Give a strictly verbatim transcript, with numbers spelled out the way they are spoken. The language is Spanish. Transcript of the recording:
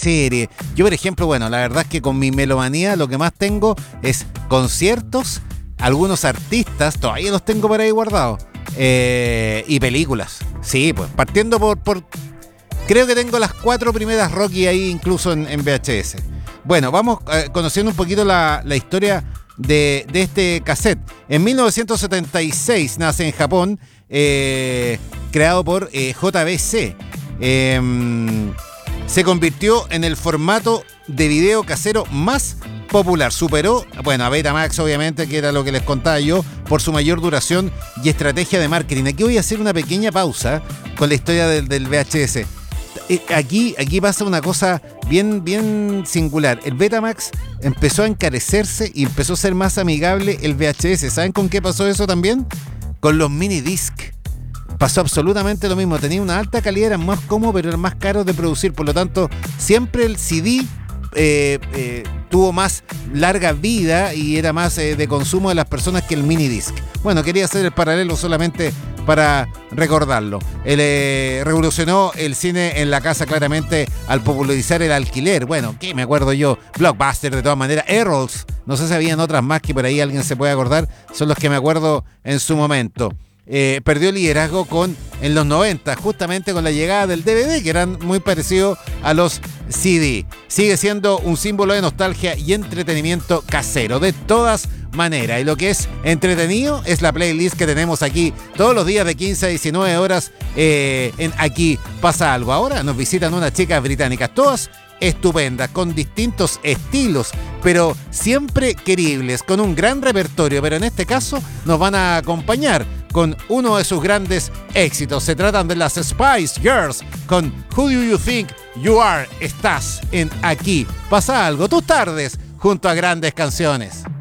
serie. Yo, por ejemplo, bueno, la verdad es que con mi melomanía lo que más tengo es conciertos, algunos artistas, todavía los tengo por ahí guardados, eh, y películas. Sí, pues, partiendo por, por... Creo que tengo las cuatro primeras Rocky ahí incluso en, en V H S. Bueno, vamos eh, conociendo un poquito la, la historia de, de este cassette. En mil novecientos setenta y seis nace en Japón, eh, creado por eh, J B C. Eh, se convirtió en el formato de video casero más popular. Superó, bueno, a Betamax obviamente, que era lo que les contaba yo, por su mayor duración y estrategia de marketing. Aquí voy a hacer una pequeña pausa con la historia del, del V H S. Aquí, aquí pasa una cosa bien, bien singular. El Betamax empezó a encarecerse y empezó a ser más amigable el V H S. ¿Saben con qué pasó eso también? Con los mini disc. Pasó absolutamente lo mismo. Tenía una alta calidad, eran más cómodos, pero eran más caros de producir. Por lo tanto, siempre el C D eh, eh, tuvo más larga vida y era más eh, de consumo de las personas que el mini disc. Bueno, quería hacer el paralelo solamente para recordarlo. Él eh, revolucionó el cine en la casa claramente al popularizar el alquiler. Bueno, ¿qué me acuerdo yo? Blockbuster, de todas maneras. Errols, no sé si habían otras más que por ahí alguien se puede acordar. Son los que me acuerdo en su momento. Eh, perdió el liderazgo con, en los noventa, justamente con la llegada del D V D, que eran muy parecidos a los C D. Sigue siendo un símbolo de nostalgia y entretenimiento casero, de todas maneras. Y lo que es entretenido es la playlist que tenemos aquí todos los días de quince a diecinueve horas eh, en Aquí Pasa Algo. Ahora nos visitan unas chicas británicas, todas estupendas, con distintos estilos, pero siempre queribles, con un gran repertorio, pero en este caso nos van a acompañar con uno de sus grandes éxitos. Se tratan de las Spice Girls con Who Do You Think You Are. Estás en Aquí Pasa Algo, tus tardes junto a grandes canciones.